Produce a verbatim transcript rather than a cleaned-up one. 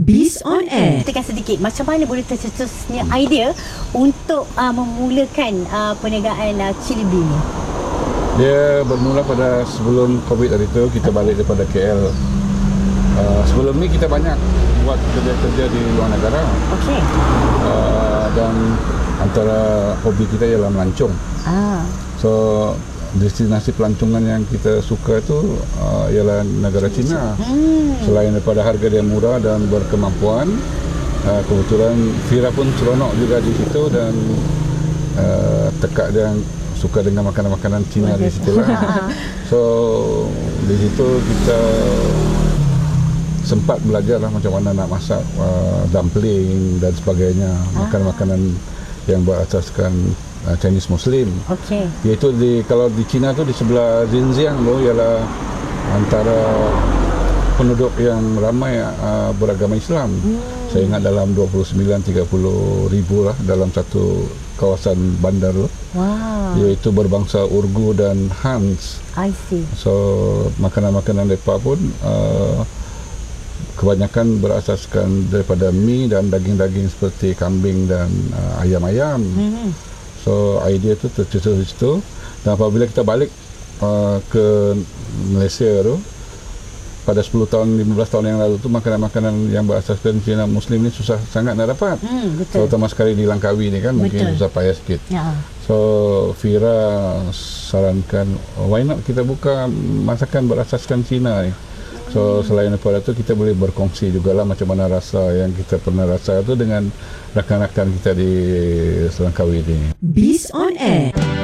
Biz on Air. Ceritakan sedikit macam mana boleh tercetusnya idea untuk uh, memulakan uh, perniagaan uh, Chili Bee ni. Dia bermula pada sebelum COVID tadi tu, kita balik daripada K L. Uh, sebelum ni kita banyak buat kerja-kerja di luar negara. Okey. Uh, dan antara hobi kita ialah melancong. Ah. So destinasi pelancongan yang kita suka itu uh, ialah negara China. Hmm. Selain daripada harga dia murah dan berkemampuan, uh, kebetulan Fira pun seronok juga di situ dan uh, tekak dia suka dengan makanan-makanan Cina di situ lah. So di situ kita sempat belajar lah macam mana nak masak uh, dumpling dan sebagainya, Ah. makanan-makanan yang berasaskan uh, Chinese Muslim. Okey. Iaitu di kalau di China tu di sebelah Xinjiang tu ialah antara penduduk yang ramai uh, beragama Islam. Hmm. Saya ingat dalam dua puluh sembilan tiga puluh ribu lah dalam satu kawasan bandar tu. Wow. Iaitu berbangsa Urgu dan Hans. I see. So makanan-makanan mereka pun uh, kebanyakan berasaskan daripada mi dan daging-daging seperti kambing dan uh, ayam-ayam. Hmm. So idea tu tercetus di situ. Dan apabila kita balik uh, ke Malaysia tu pada sepuluh tahun, lima belas tahun yang lalu tu, makanan-makanan yang berasaskan Cina Muslim ni susah sangat nak dapat. Hmm, betul. Terutama sekali di Langkawi ni kan, mungkin Betul. susah payah sikit. Ya. So Fira sarankan, oh, why not kita buka masakan berasaskan Cina ni. So selain daripada tu kita boleh berkongsi jugalah macam mana rasa yang kita pernah rasa tu dengan rakan-rakan kita di Langkawi ni. Biz on Air.